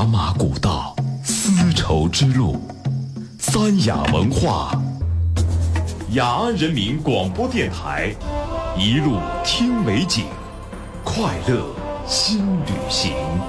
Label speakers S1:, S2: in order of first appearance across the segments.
S1: 茶马古道，丝绸之路，三雅文化，雅安人民广播电台，一路听美景，快乐新旅行。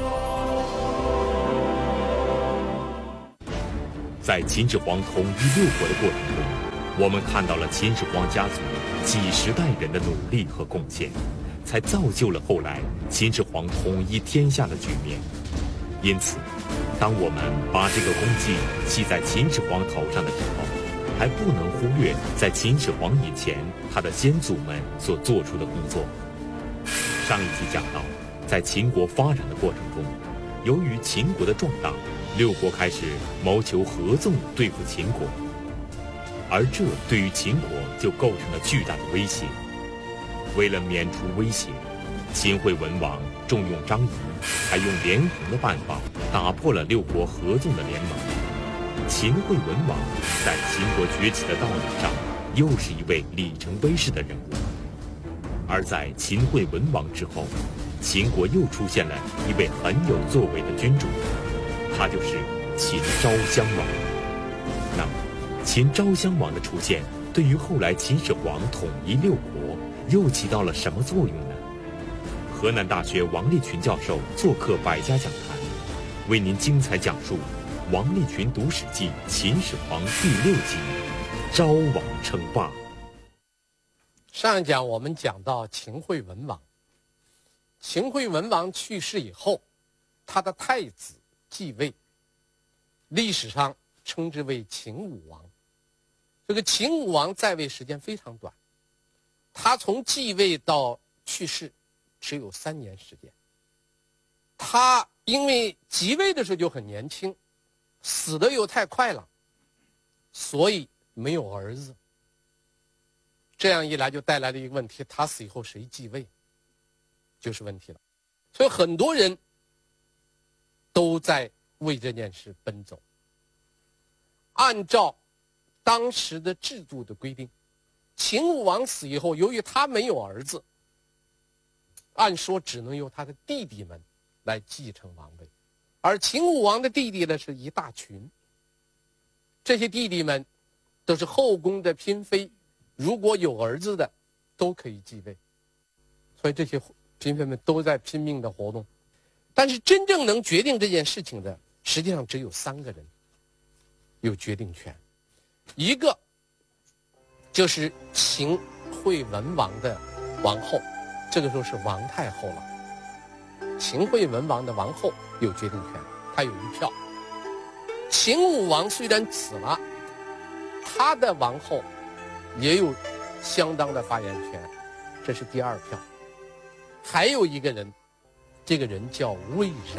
S2: 在秦始皇统一六国的过程中，我们看到了秦始皇家族几十代人的努力和贡献，才造就了后来秦始皇统一天下的局面。因此，当我们把这个功绩系在秦始皇头上的时候，还不能忽略在秦始皇以前他的先祖们所做出的工作。上一集讲到，在秦国发展的过程中，由于秦国的壮大，六国开始谋求合纵对付秦国，而这对于秦国就构成了巨大的威胁。为了免除威胁，秦惠文王重用张仪，还用连横的办法打破了六国合纵的联盟。秦惠文王在秦国崛起的道路上，又是一位里程碑式的人物。而在秦惠文王之后，秦国又出现了一位很有作为的君主，他就是秦昭襄王。那么，秦昭襄王的出现，对于后来秦始皇统一六国又起到了什么作用呢？河南大学王立群教授做客百家讲坛，为您精彩讲述王立群读史记秦始皇第6集昭王称霸。
S3: 上一讲我们讲到秦惠文王，秦惠文王去世以后，他的太子继位，历史上称之为秦武王。这个秦武王在位时间非常短，他从继位到去世只有3年时间。他因为即位的时候就很年轻，死的又太快了，所以没有儿子。这样一来就带来了一个问题，他死以后谁继位就是问题了。所以很多人都在为这件事奔走。按照当时的制度的规定，秦武王死以后，由于他没有儿子，按说只能由他的弟弟们来继承王位。而秦武王的弟弟呢是一大群，这些弟弟们都是后宫的嫔妃，如果有儿子的都可以继位，所以这些嫔妃们都在拼命的活动。但是真正能决定这件事情的，实际上只有3个人有决定权。一个就是秦惠文王的王后，这个时候是王太后了。秦惠文王的王后有决定权，她有1票。秦武王虽然死了，他的王后也有相当的发言权，这是第2票。还有一个人，这个人叫魏冉，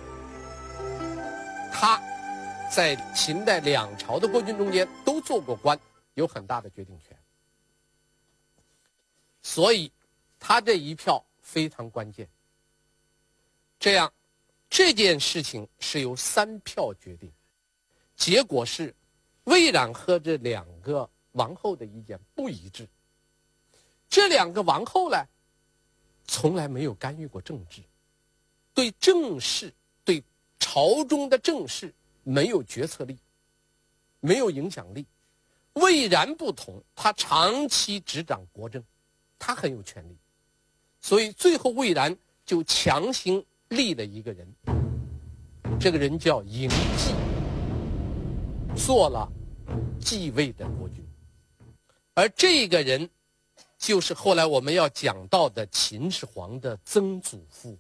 S3: 他在秦代2朝的国君中间都做过官，有很大的决定权，所以他这1票非常关键。这样这件事情是由3票决定，结果是魏冉和这2个王后的意见不一致。这2个王后呢，从来没有干预过政治，对政事，对朝中的政事没有决策力，没有影响力。魏冉不同，他长期执掌国政，他很有权力，所以最后魏冉就强行立了一个人，这个人叫嬴稷，做了继位的国君。而这个人就是后来我们要讲到的秦始皇的曾祖父。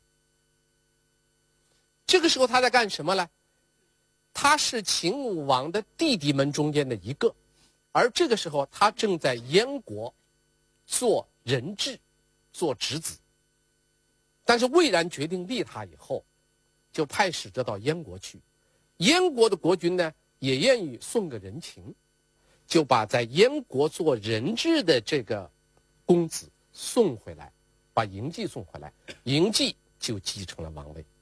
S3: 这个时候他在干什么呢？他是秦武王的弟弟们中间的一个，而这个时候他正在燕国做人质，做侄子。但是魏冉决定立他以后，就派使者到燕国去。燕国的国君呢，也愿意送个人情，就把在燕国做人质的这个公子送回来，把嬴稷送回来，嬴稷就继承了王位。